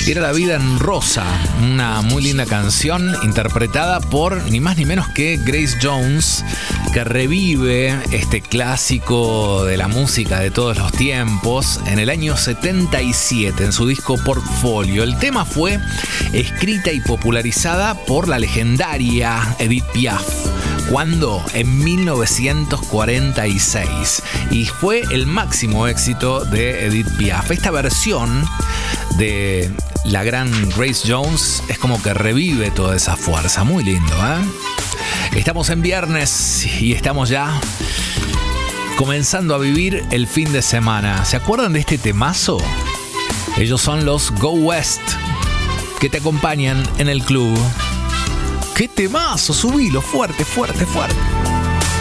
Era La vida en rosa, una muy linda canción interpretada por ni más ni menos que Grace Jones, que revive este clásico de la música de todos los tiempos en el año 77 en su disco Portfolio. El tema fue escrita y popularizada por la legendaria Edith Piaf. ¿Cuándo? En 1946. Y fue el máximo éxito de Edith Piaf. Esta versión de la gran Grace Jones es como que revive toda esa fuerza. Muy lindo, ¿eh? Estamos en viernes y estamos ya comenzando a vivir el fin de semana. ¿Se acuerdan de este temazo? Ellos son los Go West, que te acompañan en el club. ¡Qué temazo! Subilo fuerte, fuerte, fuerte.